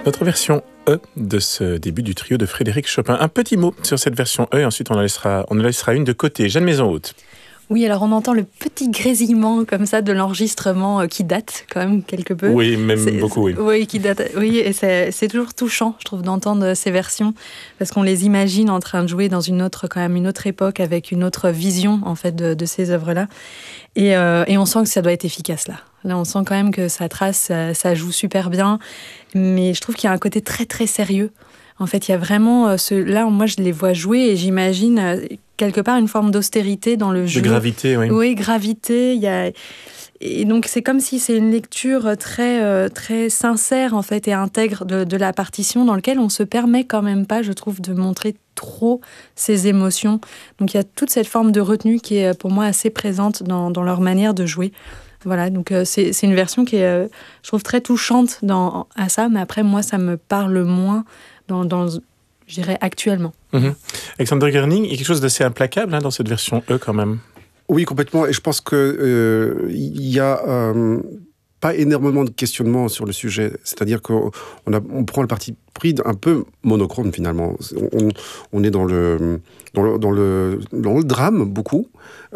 Notre version E de ce début du trio de Frédéric Chopin. Un petit mot sur cette version E et ensuite on en laissera une de côté. Jeanne Maison-Haute. Oui, alors on entend le petit grésillement comme ça de l'enregistrement qui date quand même quelque peu. Oui, même beaucoup, oui. Oui, qui date. Oui, et c'est toujours touchant, je trouve, d'entendre ces versions parce qu'on les imagine en train de jouer dans une autre époque avec une autre vision en fait de ces œuvres-là. Et on sent que ça doit être efficace là. Là, on sent quand même que ça trace, ça joue super bien, mais je trouve qu'il y a un côté très très sérieux. En fait, il y a vraiment là, moi, je les vois jouer et j'imagine quelque part une forme d'austérité dans le jeu. De gravité, oui. Oui, gravité. Et donc, c'est comme si c'est une lecture très, très sincère, en fait, et intègre de la partition dans laquelle on se permet quand même pas, je trouve, de montrer trop ses émotions. Donc, il y a toute cette forme de retenue qui est, pour moi, assez présente dans leur manière de jouer. Voilà, donc c'est une version qui est, je trouve, très touchante à ça, mais après, moi, ça me parle moins je dirais, actuellement. Alexander Gerning, il y a quelque chose d'assez implacable dans cette version E, quand même. Oui, complètement. Et je pense qu'il y a pas énormément de questionnements sur le sujet. C'est-à-dire qu'on prend le parti pris un peu monochrome, finalement. On est dans le drame, beaucoup.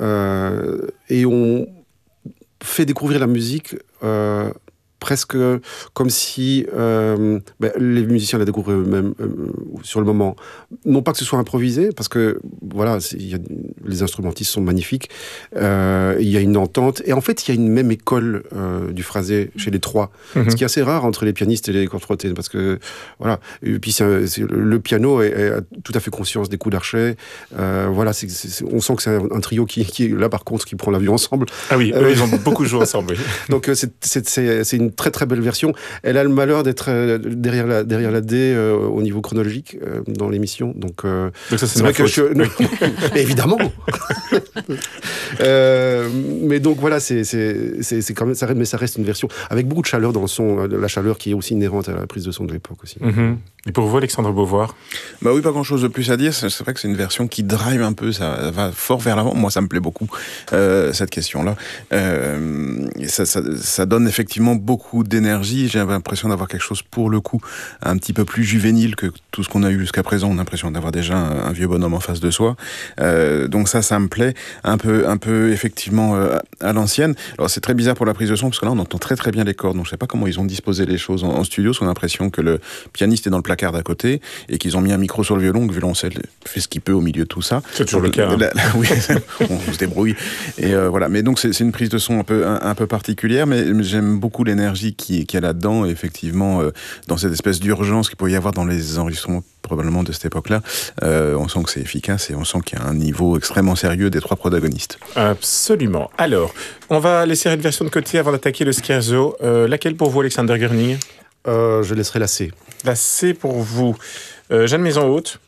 Et on fait découvrir la musique presque comme si les musiciens la découvraient eux-mêmes sur le moment. Non pas que ce soit improvisé, parce que voilà, les instrumentistes sont magnifiques, il y a une entente, et en fait il y a une même école du phrasé chez les trois, ce qui est assez rare entre les pianistes et les cordes frottées, parce que voilà, et puis le piano a tout à fait conscience des coups d'archet, voilà, on sent que c'est un trio qui là par contre qui prend l'avion ensemble. Ah oui, eux, ils ont beaucoup joué ensemble, oui. Donc c'est une très très belle version. Elle a le malheur d'être derrière la D au niveau chronologique dans l'émission. Donc ça c'est vrai que évidemment. Mais donc voilà, c'est quand même mais ça reste une version avec beaucoup de chaleur dans le son, la chaleur qui est aussi inhérente à la prise de son de l'époque aussi. Et pour vous, Alexandre Beauvoir? Bah oui, pas grand chose de plus à dire. C'est vrai que c'est une version qui drive un peu, ça va fort vers l'avant. Moi, ça me plaît beaucoup cette question-là. Et ça donne effectivement beaucoup d'énergie. J'ai l'impression d'avoir quelque chose pour le coup un petit peu plus juvénile que tout ce qu'on a eu jusqu'à présent. On a l'impression d'avoir déjà un vieux bonhomme en face de soi. Donc ça me plaît un peu effectivement à l'ancienne. Alors c'est très bizarre pour la prise de son parce que là on entend très très bien les cordes. Donc je sais pas comment ils ont disposé les choses en studio. On a l'impression que le pianiste est dans le placard d'à côté et qu'ils ont mis un micro sur le violon. Le violoncelle fait ce qu'il peut au milieu de tout ça. C'est toujours le cas. Oui, on se débrouille. Et voilà. Mais donc c'est une prise de son un peu particulière, mais j'aime beaucoup l'énergie qu'il y a là-dedans. Et effectivement, dans cette espèce d'urgence qu'il peut y avoir dans les enregistrements probablement de cette époque-là, on sent que c'est efficace et on sent qu'il y a un niveau extrêmement sérieux des trois protagonistes. Absolument. Alors, on va laisser une version de côté avant d'attaquer le scherzo. Laquelle pour vous, Alexander Gerning? Je laisserai la C. La C pour vous. Jeanne Maison-Haute?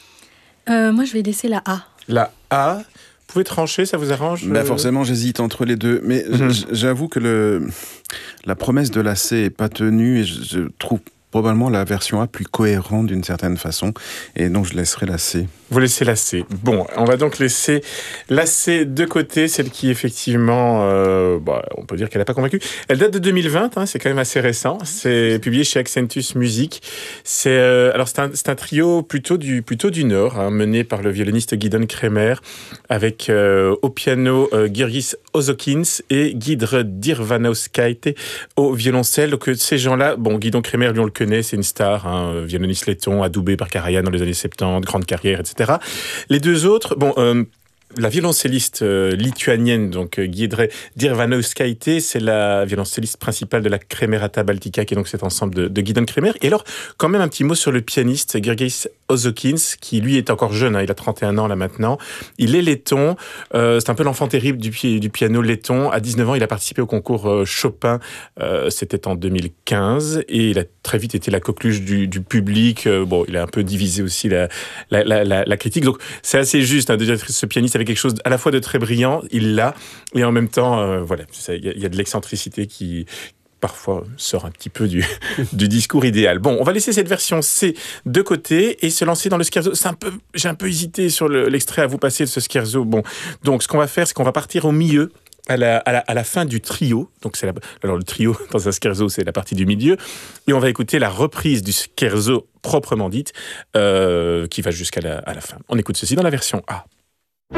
Moi, je vais laisser la A. La A. Vous pouvez trancher, ça vous arrange? Forcément, j'hésite entre les deux. Mais j'avoue que la promesse de la C n'est pas tenue et je trouve probablement la version A plus cohérente d'une certaine façon. Et donc, je laisserai la C. Vous laissez la C. Bon, on va donc laisser la C de côté, celle qui effectivement, on peut dire qu'elle n'a pas convaincu. Elle date de 2020, c'est quand même assez récent. C'est publié chez Accentus Music. C'est un trio plutôt du Nord, mené par le violoniste Gidon Kremer, avec au piano Girgis Ozokins et Gidre Dirvanauskaite au violoncelle. Donc ces gens-là, Gidon Kremer, lui on le connaît, c'est une star, violoniste letton, adoubé par Karajan dans les années 70, grande carrière, etc. Les deux autres, la violoncelliste lituanienne, donc Giedrė Dirvanauskaitė, c'est la violoncelliste principale de la Kremerata Baltica, qui est donc cet ensemble de Gidon Kremer. Et alors, quand même un petit mot sur le pianiste Girgis Ozokins, qui lui est encore jeune, il a 31 ans là maintenant. Il est letton, c'est un peu l'enfant terrible du piano letton. À 19 ans, il a participé au concours Chopin, c'était en 2015, et il a très vite été la coqueluche du public. Il a un peu divisé aussi la critique, donc c'est assez juste de dire que ce pianiste avait quelque chose à la fois de très brillant, il l'a, et en même temps, il y a de l'excentricité qui parfois sort un petit peu du discours idéal. Bon, on va laisser cette version C de côté et se lancer dans le scherzo. J'ai un peu hésité sur l'extrait à vous passer de ce scherzo. Bon, donc ce qu'on va faire, c'est qu'on va partir au milieu à la fin du trio. Donc alors le trio dans un scherzo, c'est la partie du milieu. Et on va écouter la reprise du scherzo proprement dite, qui va jusqu'à la fin. On écoute ceci dans la version A.